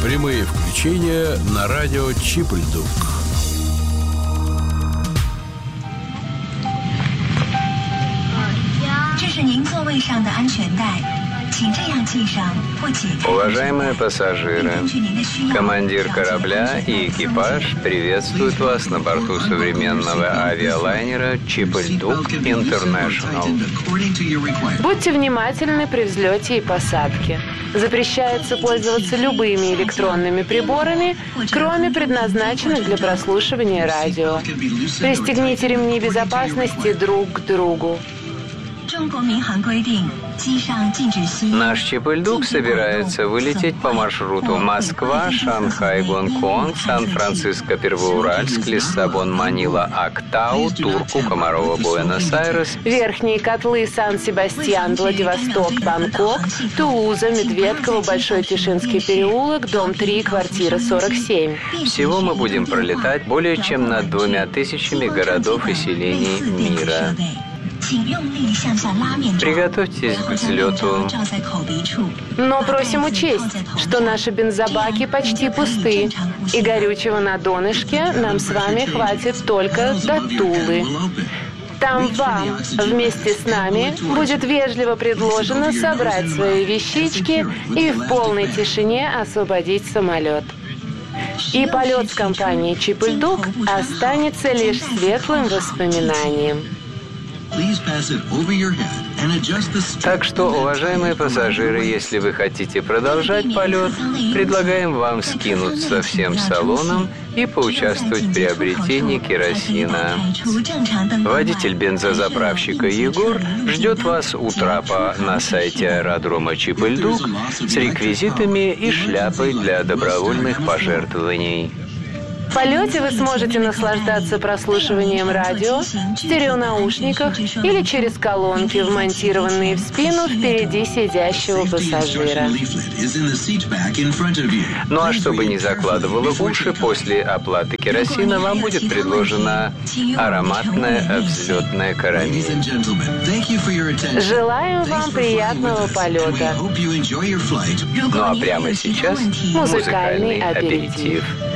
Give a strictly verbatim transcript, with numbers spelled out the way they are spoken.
Прямые включения на радио Чип-Льдук. Уважаемые пассажиры, командир корабля и экипаж приветствуют вас на борту современного авиалайнера Чип-Льдук Интернешнл. Будьте внимательны при взлете и посадке. Запрещается пользоваться любыми электронными приборами, кроме предназначенных для прослушивания радио. Пристегните ремни безопасности друг к другу. Наш Чип-Льдук собирается вылететь по маршруту Москва, Шанхай, Гонконг, Сан-Франциско, Лиссабон, Манила, Актау, Турку, Комарова, Буэнос-Айрес, Верхние котлы Сан-Себастьян, Владивосток, Бангкок, Тулуза, Медведково, Большой Тишинский переулок, дом три, квартира сорок семь. Всего мы будем пролетать более чем над двумя тысячами городов и селений мира. Приготовьтесь к взлету. Но просим учесть, что наши бензобаки почти пусты, и горючего на донышке нам с вами хватит только до Тулы. Там вам вместе с нами будет вежливо предложено собрать свои вещички и в полной тишине освободить самолет. И полет с компанией Чип-Льдук останется лишь светлым воспоминанием. Так что, уважаемые пассажиры, если вы хотите продолжать полет, предлагаем вам скинуться всем салоном и поучаствовать в приобретении керосина. Водитель бензозаправщика Егор ждет вас у трапа на сайте аэродрома Чип-Льдук с реквизитами и шляпой для добровольных пожертвований. В полете вы сможете наслаждаться прослушиванием радио в стереонаушниках или через колонки, вмонтированные в спину впереди сидящего пассажира. Ну а чтобы не закладывало уши, после оплаты керосина вам будет предложена ароматная взлетная карамель. Желаем вам приятного полета. Ну а прямо сейчас музыкальный аперитив.